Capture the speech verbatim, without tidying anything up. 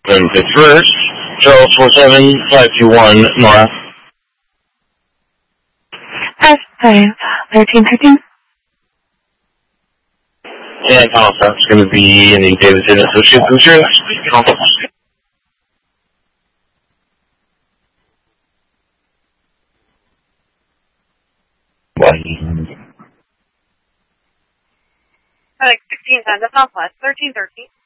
Wednesday first, Charles four seven five two one, Nora. S five thirteen thirteen. And Thomas, that's going to be in the Davidson Associates Insurance. Like sixteen times, that's not plus. thirteen thirteen.